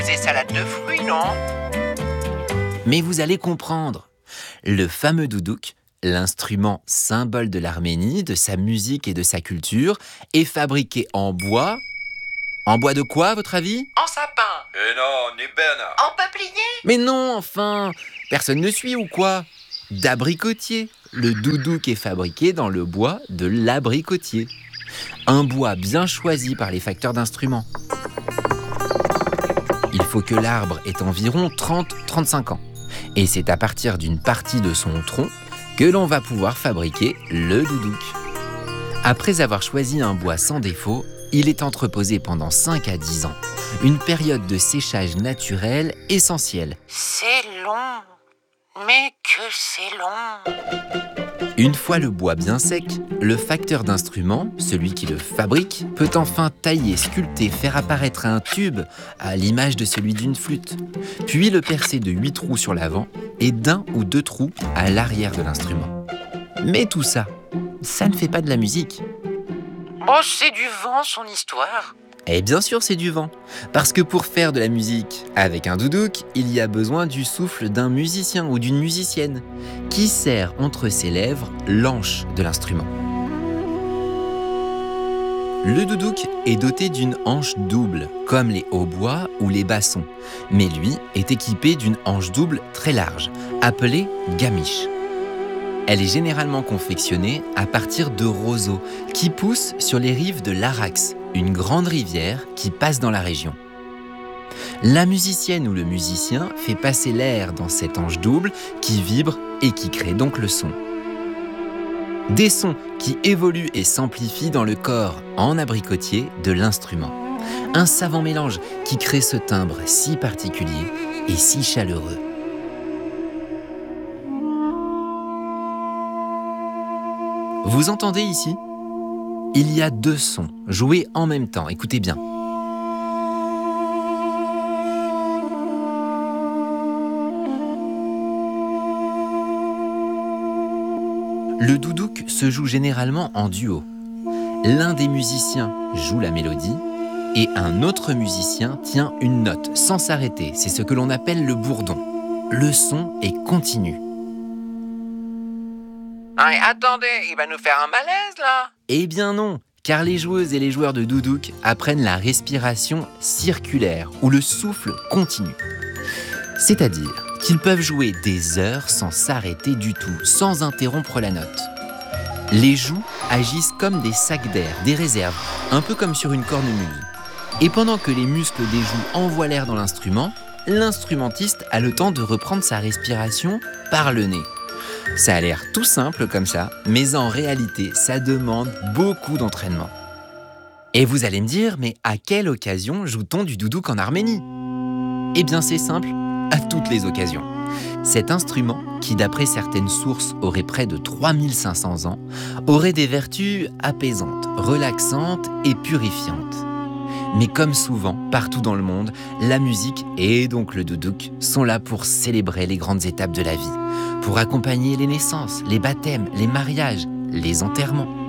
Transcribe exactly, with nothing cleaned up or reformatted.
C'est salade de fruits, non? Mais vous allez comprendre. Le fameux doudouk, l'instrument symbole de l'Arménie, de sa musique et de sa culture, est fabriqué en bois. En bois de quoi, à votre avis? En sapin. Eh non, ni Bernard. En peuplier. Mais non, enfin! Personne ne suit ou quoi? D'abricotier. Le doudouk est fabriqué dans le bois de l'abricotier. Un bois bien choisi par les facteurs d'instruments. Il faut que l'arbre ait environ trente à trente-cinq ans. Et c'est à partir d'une partie de son tronc que l'on va pouvoir fabriquer le doudouk. Après avoir choisi un bois sans défaut, il est entreposé pendant cinq à dix ans. Une période de séchage naturel essentielle. C'est long. Mais que c'est long. Une fois le bois bien sec, le facteur d'instrument, celui qui le fabrique, peut enfin tailler, sculpter, faire apparaître un tube à l'image de celui d'une flûte, puis le percer de huit trous sur l'avant et d'un ou deux trous à l'arrière de l'instrument. Mais tout ça, ça ne fait pas de la musique. Oh, c'est du vent, son histoire. Et bien sûr, c'est du vent. Parce que pour faire de la musique avec un doudouk, il y a besoin du souffle d'un musicien ou d'une musicienne qui serre entre ses lèvres l'anche de l'instrument. Le doudouk est doté d'une hanche double, comme les hautbois ou les bassons, mais lui est équipé d'une hanche double très large, appelée gamiche. Elle est généralement confectionnée à partir de roseaux qui poussent sur les rives de l'Arax, une grande rivière qui passe dans la région. La musicienne ou le musicien fait passer l'air dans cette hanche double qui vibre et qui crée donc le son. Des sons qui évoluent et s'amplifient dans le corps en abricotier de l'instrument. Un savant mélange qui crée ce timbre si particulier et si chaleureux. Vous entendez ici ? Il y a deux sons joués en même temps. Écoutez bien. Le doudouk se joue généralement en duo. L'un des musiciens joue la mélodie et un autre musicien tient une note sans s'arrêter. C'est ce que l'on appelle le bourdon. Le son est continu. Ah, attendez, il va nous faire un malaise, là. Eh bien non, car les joueuses et les joueurs de doudouk apprennent la respiration circulaire ou le souffle continu. C'est-à-dire qu'ils peuvent jouer des heures sans s'arrêter du tout, sans interrompre la note. Les joues agissent comme des sacs d'air, des réserves, un peu comme sur une cornemuse. Et pendant que les muscles des joues envoient l'air dans l'instrument, l'instrumentiste a le temps de reprendre sa respiration par le nez. Ça a l'air tout simple comme ça, mais en réalité, ça demande beaucoup d'entraînement. Et vous allez me dire, mais à quelle occasion joue-t-on du doudouk en Arménie ? Eh bien, c'est simple, à toutes les occasions. Cet instrument, qui d'après certaines sources aurait près de trois mille cinq cents ans, aurait des vertus apaisantes, relaxantes et purifiantes. Mais comme souvent, partout dans le monde, la musique et donc le doudouk sont là pour célébrer les grandes étapes de la vie, pour accompagner les naissances, les baptêmes, les mariages, les enterrements.